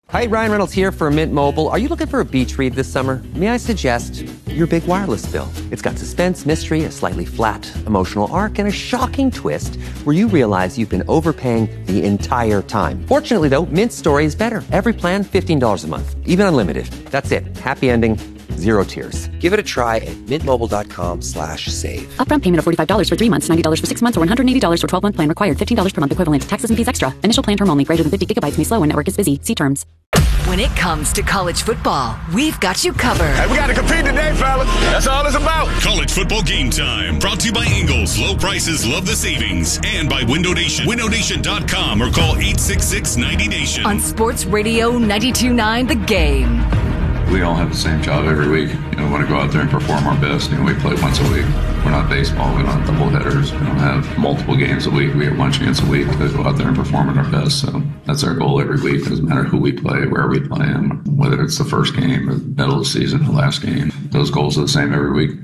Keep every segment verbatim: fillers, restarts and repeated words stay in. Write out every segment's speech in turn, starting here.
Hi, Ryan Reynolds here for Mint Mobile. Are you looking for a beach read this summer? May I suggest your big wireless bill? It's got suspense, mystery, a slightly flat, emotional arc, and a shocking twist where you realize you've been overpaying the entire time. Fortunately, though, Mint's story is better. Every plan, fifteen dollars a month. Even unlimited. That's it. Happy ending. Zero tears. Give it a try at mintmobile.com slash save. Upfront payment of forty-five dollars for three months, ninety dollars for six months, or one hundred eighty dollars for twelve-month plan required. fifteen dollars per month equivalent. Taxes and fees extra. Initial plan term only. Greater than fifty gigabytes may slow when network is busy. See terms. When it comes to college football, we've got you covered. Hey, we got to compete today, fellas. That's all it's about. College football game time. Brought to you by Ingles. Low prices, love the savings. And by Window Nation. window nation dot com or call eight six six, ninety nation. On Sports Radio ninety-two point nine The Game. We all have the same job every week. You know, we want to go out there and perform our best. You know, we play once a week. We're not baseball. We don't have double headers. We don't have multiple games a week. We have one chance a week to go out there and perform at our best. So that's our goal every week. It doesn't matter who we play, where we play them, whether it's the first game or the middle of the season, the last game. Those goals are the same every week.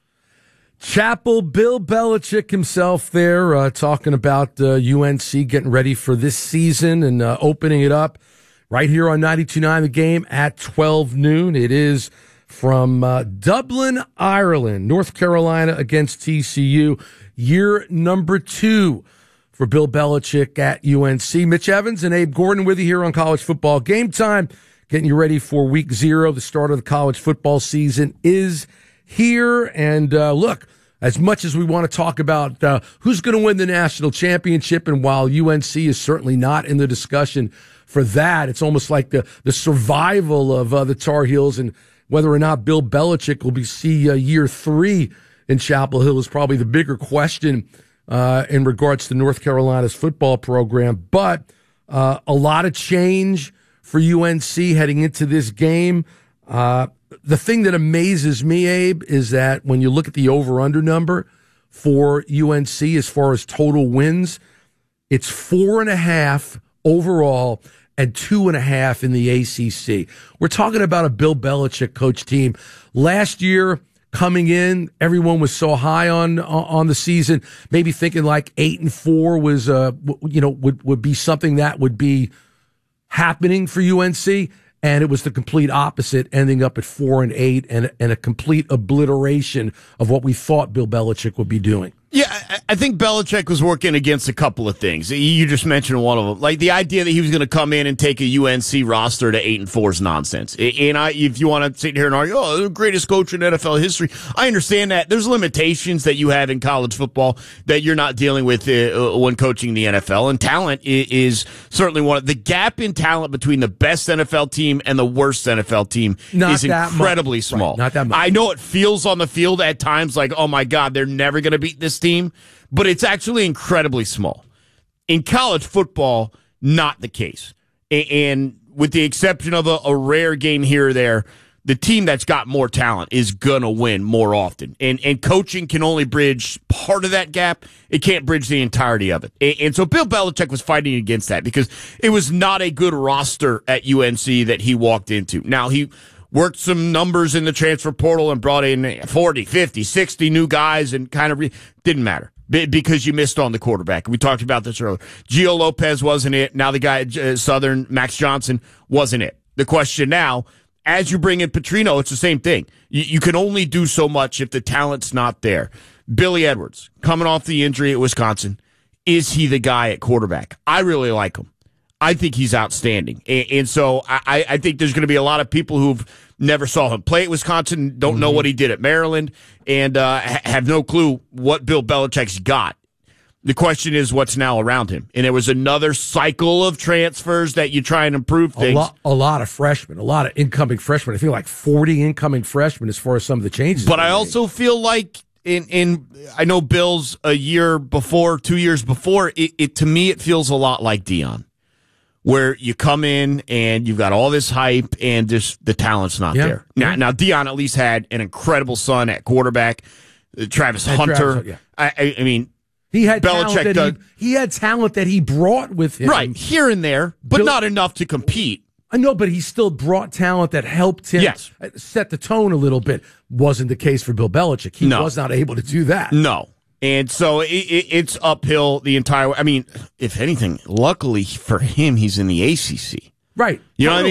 Chapel, Bill Belichick himself there uh, talking about uh, U N C getting ready for this season and uh, opening it up. Right here on ninety-two point nine The Game at twelve noon. It is from uh, Dublin, Ireland, North Carolina against T C U. Year number two for Bill Belichick at U N C. Mitch Evans and Abe Gordon with you here on College Football Game Time. Getting you ready for week zero. The start of the college football season is here. And uh, look, as much as we want to talk about uh, who's going to win the national championship, and while U N C is certainly not in the discussion for that, it's almost like the, the survival of uh, the Tar Heels, and whether or not Bill Belichick will be see uh, year three in Chapel Hill is probably the bigger question uh, in regards to North Carolina's football program. But uh, a lot of change for U N C heading into this game. Uh, the thing that amazes me, Abe, is that when you look at the over-under number for U N C as far as total wins, it's four and a half overall and two and a half in the A C C. We're talking about a Bill Belichick coach team. Last year, coming in, everyone was so high on on the season, maybe thinking like eight and four was, uh, you know, would would be something that would be happening for U N C, and it was the complete opposite, ending up at four and eight, and and a complete obliteration of what we thought Bill Belichick would be doing. Yeah, I think Belichick was working against a couple of things. You just mentioned one of them. Like the idea that he was going to come in and take a U N C roster to eight and four is nonsense. And I, if you want to sit here and argue, oh, the greatest coach in N F L history, I understand that. There's limitations that you have in college football that you're not dealing with uh, when coaching the N F L. And talent is certainly one of the gap in talent between the best N F L team and the worst N F L team not is incredibly much. small. Right, not that much. I know it feels on the field at times like, oh my God, they're never going to beat this team, but it's actually incredibly small. In college football, not the case. And with the exception of a, a rare game here or there, the team that's got more talent is going to win more often. And and coaching can only bridge part of that gap. It can't bridge the entirety of it. And, and so Bill Belichick was fighting against that because it was not a good roster at U N C that he walked into. Now, he worked some numbers in the transfer portal and brought in forty, fifty, sixty new guys and kind of re- didn't matter because you missed on the quarterback. We talked about this earlier. Gio Lopez wasn't it. Now the guy at uh, Southern, Max Johnson, wasn't it. The question now, as you bring in Petrino, it's the same thing. You, you can only do so much if the talent's not there. Billy Edwards, coming off the injury at Wisconsin, is he the guy at quarterback? I really like him. I think he's outstanding. And, and so I, I think there's going to be a lot of people who've never saw him play at Wisconsin, don't mm-hmm. know what he did at Maryland, and uh, ha- have no clue what Bill Belichick's got. The question is what's now around him. And there was another cycle of transfers that you try and improve things. A lot, a lot of freshmen, a lot of incoming freshmen. I feel like forty incoming freshmen as far as some of the changes. But I also feel like in in I know Bill's a year before, two years before, it, it to me it feels a lot like Deion, where you come in and you've got all this hype and just the talent's not yeah. there. Now, yeah. now Deion at least had an incredible son at quarterback, uh, Travis and Hunter. Travis, yeah. I, I mean, he had Belichick talent that he, he had talent that he brought with him, right here and there, but Bill, not enough to compete. I know, but he still brought talent that helped him yes. set the tone a little bit. Wasn't the case for Bill Belichick. He no. was not able to do that. No. And so it, it, it's uphill the entire way. I mean, if anything, luckily for him, he's in the A C C. Right. You know totally. what